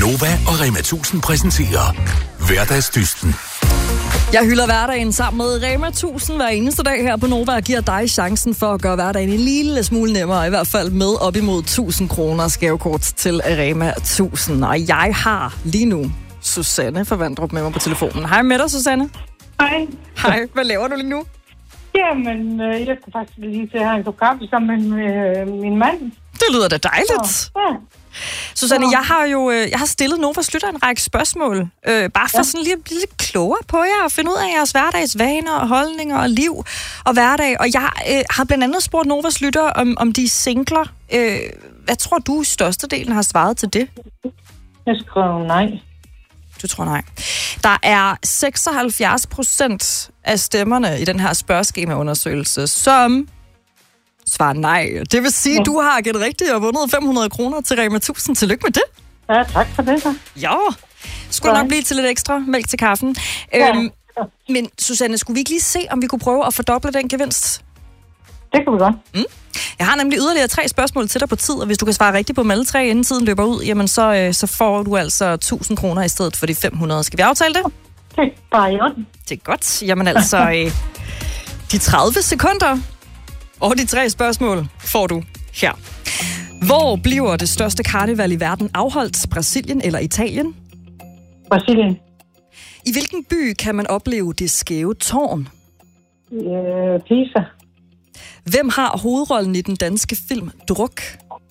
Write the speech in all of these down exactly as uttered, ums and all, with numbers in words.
Nova og Rema tusind præsenterer Hverdagsdysten. Jeg hylder hverdagen sammen med Rema tusind hver eneste dag her på Nova og giver dig chancen for at gøre hverdagen en lille smule nemmere, i hvert fald med op imod tusind kroner gavekort til Rema tusind. Og jeg har lige nu Susanne fra Vandrup med mig på telefonen. Hej med dig, Susanne. Hej. Hej, hvad laver du lige nu? Jamen, øh, jeg skal faktisk lige til at have en kop kaffe sammen med øh, min mand. Det lyder da dejligt. Ja. Susanne, jeg har jo øh, jeg har stillet Novas lytter en række spørgsmål, øh, bare for ja. sådan lige at blive lidt klogere på jer og finde ud af jeres hverdagsvaner og holdninger og liv og hverdag. Og jeg øh, har blandt andet spurgt Novas lytter, om, om de er singler. Øh, hvad tror du, størstedelen har svaret til det? Jeg skriver nej. Du tror nej. Der er seksoghalvfjerds procent af stemmerne i den her spørgeskemaundersøgelse, som svarer nej. Det vil sige, at ja. du har gættet rigtigt og vundet fem hundrede kroner til Rema tusind. Tillykke med det. Ja, tak for det så. Ja. Skulle nok blive til lidt ekstra mælk til kaffen. Ja. Øhm, men Susanne, skulle vi ikke lige se, om vi kunne prøve at fordoble den gevinst? Det kan vi godt. Mm. Jeg har nemlig yderligere tre spørgsmål til dig på tid, og hvis du kan svare rigtigt på dem alle tre, inden tiden løber ud, jamen så, øh, så får du altså tusind kroner i stedet for de fem hundrede. Skal vi aftale det? Det er bare i orden. Det er godt. Jamen altså, øh, de tredive sekunder og de tre spørgsmål får du her. Hvor bliver det største karneval i verden afholdt? Brasilien eller Italien? Brasilien. I hvilken by kan man opleve det skæve tårn? Øh, Pisa. Hvem har hovedrollen i den danske film Druk?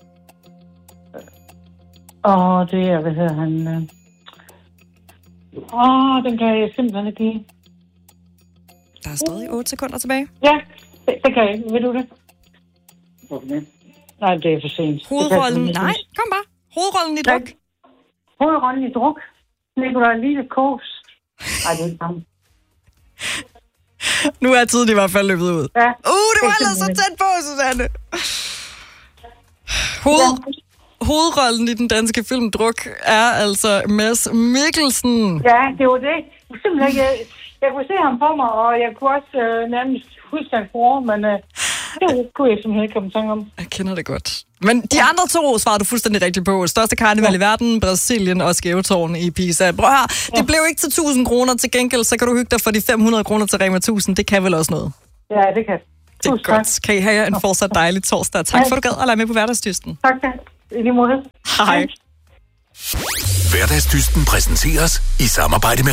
Og det er, hvad hedder han? Øh... Åh, den kan jeg simpelthen ikke lide. Der er stadig otte sekunder tilbage. Ja, det, det kan jeg ikke. Ved du det? Okay. Nej, det er for sent. Hovedrollen? Nej, kom bare. Hovedrollen i Druk. Hovedrollen i Druk? Nikolaj Lille Kås. Nej, det er ikke ham. Nu er tiden i hvert fald løbet ud. Ja. Uh, det var ellers så tæt på, Susanne. Hoved, ja. Hovedrollen i den danske film Druk er altså Mads Mikkelsen. Ja, det var det. Simpelthen, jeg, jeg kunne se ham på mig, og jeg kunne også øh, nærmest huske hans bror, men øh, det kunne jeg simpelthen ikke komme i tanke om. Jeg kender det godt. Men de andre to svarede du fuldstændig rigtigt på. Største karneval ja. i verden, Brasilien og skævetårn i Pisa. Prøv her, ja. det blev ikke til tusind kroner. Til gengæld, så kan du hygge dig for de fem hundrede kroner til Rema tusind. Det kan vel også noget? Ja, det kan. Det er godt. Kan I have en fortsat dejlig torsdag. Tak for, at du gad at lege med på Hverdagsdysten. Tak, tak. I lige måde. Hej. Hverdagsdysten præsenteres i samarbejde med